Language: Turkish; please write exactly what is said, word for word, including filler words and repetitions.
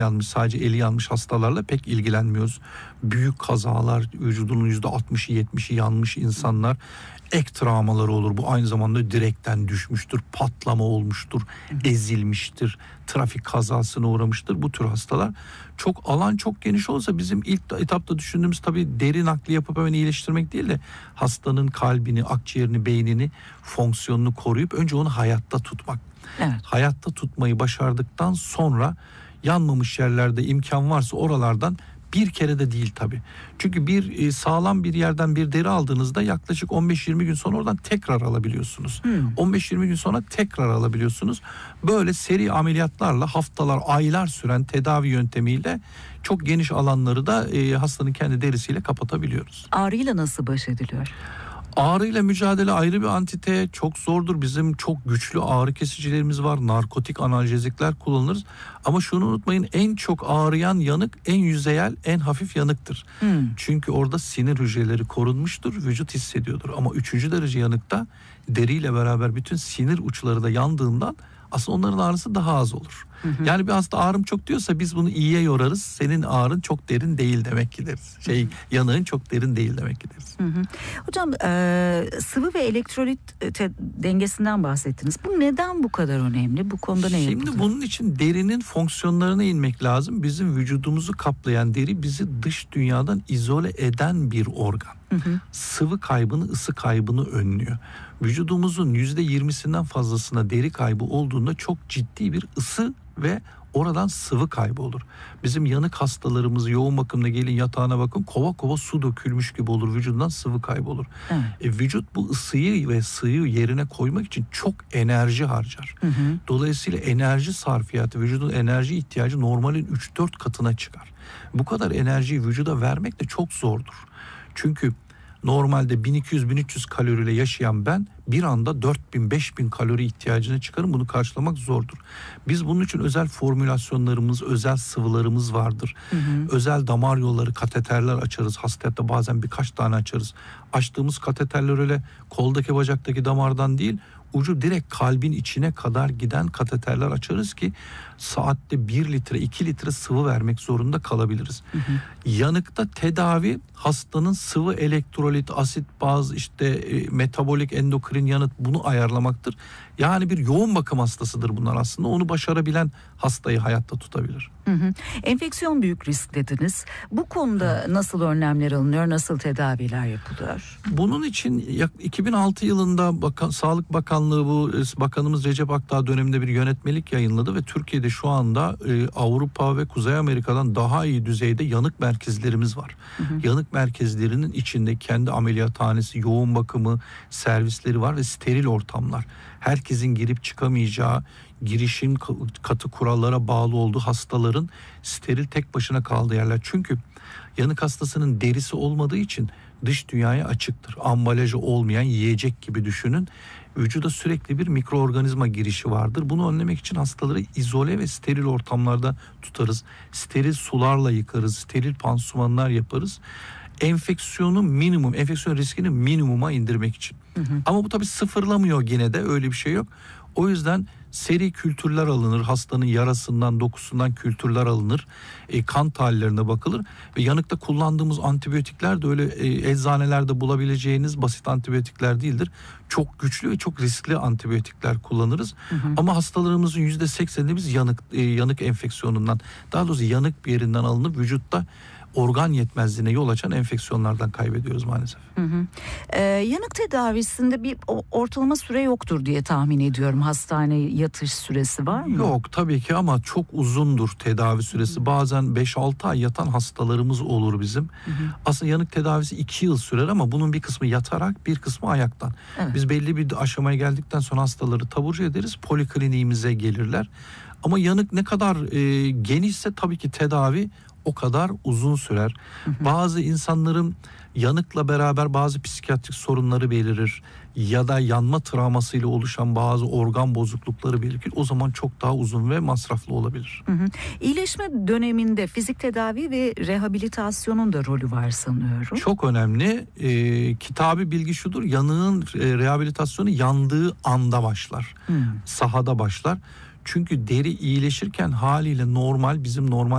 yanmış, sadece eli yanmış hastalarla pek ilgilenmiyoruz. Büyük kazalar, vücudunun yüzde altmışı yetmişi yanmış insanlar, ek travmaları olur. Bu aynı zamanda direkten düşmüştür, patlama olmuştur, ezilmiştir, trafik kazasına uğramıştır. Bu tür hastalar. Çok alan çok geniş olsa bizim ilk etapta düşündüğümüz tabii deri nakli yapıp hemen iyileştirmek değil de hastanın kalbini, akciğerini, beynini, fonksiyonunu koruyup önce onu hayatta tutmak. Evet. Hayatta tutmayı başardıktan sonra yanmamış yerlerde imkan varsa oralardan bir kere de değil tabii. Çünkü bir sağlam bir yerden bir deri aldığınızda yaklaşık on beş yirmi gün sonra oradan tekrar alabiliyorsunuz. Hmm. on beş yirmi gün sonra tekrar alabiliyorsunuz. Böyle seri ameliyatlarla haftalar, aylar süren tedavi yöntemiyle çok geniş alanları da e, hastanın kendi derisiyle kapatabiliyoruz. Ağrıyla nasıl baş ediliyor? Ağrıyla mücadele ayrı bir antite, çok zordur. Bizim çok güçlü ağrı kesicilerimiz var. Narkotik analjezikler kullanırız. Ama şunu unutmayın, en çok ağrıyan yanık en yüzeyel, en hafif yanıktır. Hmm. Çünkü orada sinir hücreleri korunmuştur, vücut hissediyordur. Ama üçüncü derece yanıkta deriyle beraber bütün sinir uçları da yandığından aslında onların ağrısı daha az olur. Hı hı. Yani bir hasta ağrım çok diyorsa biz bunu iyiye yorarız. Senin ağrın çok derin değil demek ki deriz. Şey, yanığın çok derin değil demek ki deriz. Hı hı. Hocam e, sıvı ve elektrolit te, dengesinden bahsettiniz. Bu neden bu kadar önemli? Bu konuda ne yapılıyor? Şimdi bunun için derinin fonksiyonlarına inmek lazım. Bizim vücudumuzu kaplayan deri bizi dış dünyadan izole eden bir organ. Hı hı. Sıvı kaybını, ısı kaybını önlüyor. Vücudumuzun yüzde yirmisinden fazlasına deri kaybı olduğunda çok ciddi bir ısı ve oradan sıvı kaybı olur. Bizim yanık hastalarımız yoğun bakımda gelin yatağına bakın, kova kova su dökülmüş gibi olur, vücudundan sıvı kaybı olur. Evet. E, vücut bu ısıyı ve sıvıyı yerine koymak için çok enerji harcar. Hı hı. Dolayısıyla enerji sarfiyatı, vücudun enerji ihtiyacı normalin üç dört katına çıkar. Bu kadar enerjiyi vücuda vermek de çok zordur. Çünkü normalde bin iki yüz bin üç yüz kaloriyle yaşayan ben bir anda dört bin beş bin kalori ihtiyacına çıkarım. Bunu karşılamak zordur. Biz bunun için özel formülasyonlarımız, özel sıvılarımız vardır. Hı hı. Özel damar yolları, kateterler açarız. Hastayakta bazen birkaç tane açarız. Açtığımız kateterler öyle koldaki bacaktaki damardan değil, ucu direkt kalbin içine kadar giden kateterler açarız ki saatte bir litre iki litre sıvı vermek zorunda kalabiliriz. Hı hı. Yanıkta tedavi hastanın sıvı, elektrolit, asit, baz, işte e, metabolik, endokrin yanıt, bunu ayarlamaktır. Yani bir yoğun bakım hastasıdır bunlar aslında. Onu başarabilen hastayı hayatta tutabilir. Hı hı. Enfeksiyon büyük risk dediniz. Bu konuda evet. nasıl önlemler alınıyor, nasıl tedaviler yapılıyor? Bunun için iki bin altı yılında Bakan, Sağlık Bakanlığı, bu Bakanımız Recep Akdağ döneminde bir yönetmelik yayınladı ve Türkiye'de şu anda e, Avrupa ve Kuzey Amerika'dan daha iyi düzeyde yanık merkezlerimiz var. Hı hı. Yanık merkezlerinin içinde kendi ameliyathanesi, yoğun bakımı, servisleri var ve steril ortamlar. Herkesin girip çıkamayacağı, girişin katı kurallara bağlı olduğu hastaların steril tek başına kaldığı yerler. Çünkü yanık hastasının derisi olmadığı için dış dünyaya açıktır. Ambalajı olmayan yiyecek gibi düşünün. Vücuda sürekli bir mikroorganizma girişi vardır. Bunu önlemek için hastaları izole ve steril ortamlarda tutarız. Steril sularla yıkarız, steril pansumanlar yaparız. Enfeksiyonu minimum, enfeksiyon riskini minimuma indirmek için. Hı hı. Ama bu tabii sıfırlamıyor, yine de öyle bir şey yok. O yüzden seri kültürler alınır, hastanın yarasından, dokusundan kültürler alınır, e, kan tahlillerine bakılır ve yanıkta kullandığımız antibiyotikler de öyle e, eczanelerde bulabileceğiniz basit antibiyotikler değildir. Çok güçlü ve çok riskli antibiyotikler kullanırız. Hı hı. Ama hastalarımızın yüzde seksenini biz yanık e, yanık enfeksiyonundan, daha doğrusu yanık bir yerinden alınıp vücutta organ yetmezliğine yol açan enfeksiyonlardan kaybediyoruz maalesef. Hı hı. Ee, yanık tedavisinde bir ortalama süre yoktur diye tahmin ediyorum. Hastane yatış süresi var mı? Yok tabii ki, ama çok uzundur tedavi süresi. Hı hı. Bazen beş altı ay yatan hastalarımız olur bizim. Hı hı. Aslında yanık tedavisi iki yıl sürer ama bunun bir kısmı yatarak, bir kısmı ayaktan. Evet. Biz belli bir aşamaya geldikten sonra hastaları taburcu ederiz. Polikliniğimize gelirler. Ama yanık ne kadar e, genişse tabii ki tedavi o kadar uzun sürer. Hı hı. Bazı insanların yanıkla beraber bazı psikiyatrik sorunları belirir ya da yanma travmasıyla oluşan bazı organ bozuklukları belirtir. O zaman çok daha uzun ve masraflı olabilir. Hı hı. İyileşme döneminde fizik tedavi ve rehabilitasyonun da rolü var sanıyorum. Çok önemli. Ee, kitabı bilgi şudur: yanığın e, rehabilitasyonu yandığı anda başlar. Hı. Sahada başlar. Çünkü deri iyileşirken haliyle normal, bizim normal